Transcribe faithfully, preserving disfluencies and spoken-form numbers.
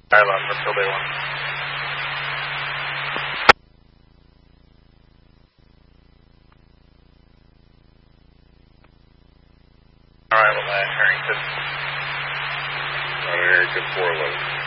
Island, until day one. Alright, well, uh, Harrington. Uh, Harrington four eleven.